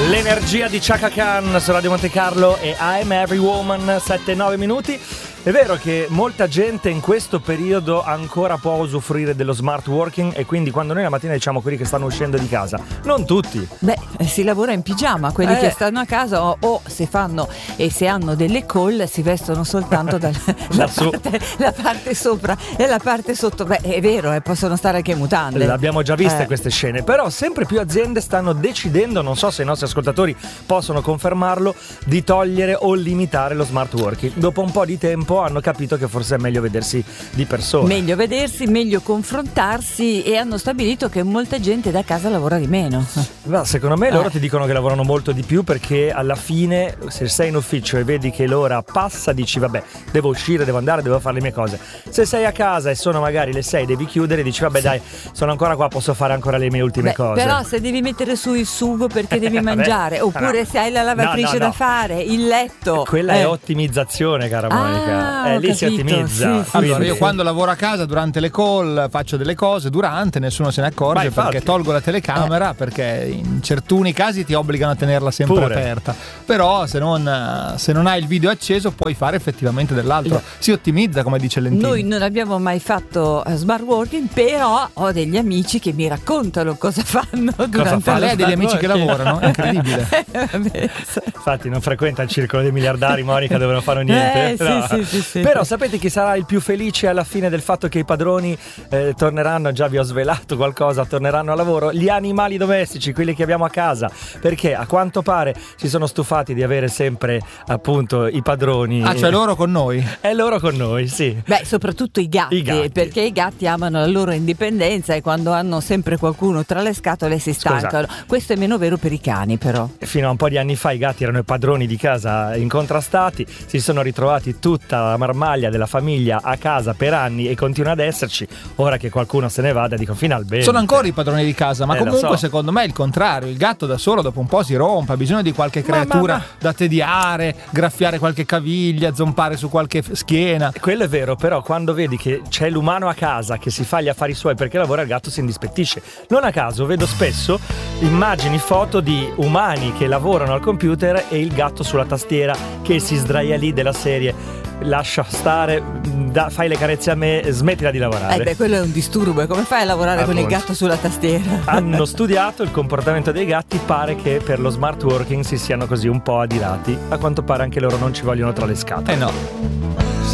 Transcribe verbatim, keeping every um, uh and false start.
L'energia di Chaka Khan su Radio Monte Carlo e I'm Every Woman, sette nove minuti. È vero che molta gente in questo periodo ancora può usufruire dello smart working e quindi quando noi la mattina diciamo quelli che stanno uscendo di casa, non tutti. Beh, si lavora in pigiama, quelli Eh. che stanno a casa o, o se fanno e se hanno delle call si vestono soltanto dalla la parte, la parte sopra e la parte sotto. Beh, è vero, eh, possono stare anche in mutande. L'abbiamo già viste Eh. queste scene, però sempre più aziende stanno decidendo, non so se i nostri ascoltatori possono confermarlo, di togliere o limitare lo smart working. Dopo un po' di tempo hanno capito che forse è meglio vedersi di persona. Meglio vedersi, meglio confrontarsi e hanno stabilito che molta gente da casa lavora di meno. Ma secondo me loro Eh. ti dicono che lavorano molto di più perché alla fine se sei in ufficio e vedi che l'ora passa dici vabbè devo uscire, devo andare, devo fare le mie cose. Se sei a casa e sono magari le sei devi chiudere dici vabbè dai sono ancora qua, posso fare ancora le mie ultime Beh, cose. Però se devi mettere su il sugo perché devi Vabbè, mangiare oppure no. se hai la lavatrice No, no, no. da fare, il letto, Quella eh. è ottimizzazione, cara Monica. Ah, eh, ho lì si capito, ottimizza. sì, sì, Allora, Quindi- io quando lavoro a casa durante le call faccio delle cose, durante nessuno se ne Ma accorge infatti. perché tolgo la telecamera perché in certuni casi ti obbligano a tenerla sempre Pure. aperta. Però se non, se non hai il video acceso puoi fare effettivamente dell'altro. Si ottimizza, come dice Lentini. Noi non abbiamo mai fatto eh, smart working, però ho degli amici che mi raccontano cosa fanno durante fa? lo Lei ha degli smart amici che working. lavorano, è incredibile. Vabbè, Infatti non frequenta il circolo dei miliardari, Monica, dove non fanno niente. Eh, sì, sì, sì, sì. Però sapete chi sarà il più felice alla fine del fatto che i padroni eh, torneranno, già vi ho svelato qualcosa, torneranno a lavoro? Gli animali domestici, quelli che abbiamo a casa, perché a quanto pare si sono stufati di avere sempre appunto i padroni. Ah, cioè loro con noi? È loro con noi, sì. Beh, soprattutto i gatti, I gatti. perché i gatti amano la loro indipendenza e quando hanno sempre qualcuno tra le scatole si Scusa. stancano. Questo è meno vero per i cani, però. Fino a un po' di anni fa i gatti erano i padroni di casa incontrastati, si sono ritrovati tutta la marmaglia della famiglia a casa per anni e continua ad esserci. Ora che qualcuno se ne vada dico finalmente. Sono ancora i padroni di casa, ma Eh, lo comunque so. secondo me è il contrario. Il gatto da solo dopo un po' si rompe, ha bisogno di qualche Ma- creatura ma- ma- da tediare, graffiare qualche caviglia, zompare su qualche f- schiena. Quello è vero, però quando vedi che c'è l'umano a casa che si fa gli affari suoi perché lavora, il gatto si indispettisce. Non a caso vedo spesso immagini, foto di umani che lavorano al computer e il gatto sulla tastiera che si sdraia lì della serie lascia stare, da, fai le carezze a me, smettila di lavorare. Eh beh, quello è un disturbo, e come fai a lavorare con il Appunto. gatto sulla tastiera? Hanno studiato il comportamento dei gatti, pare che per lo smart working si siano così un po' adirati. A quanto pare anche loro non ci vogliono tra le scatole. Eh no.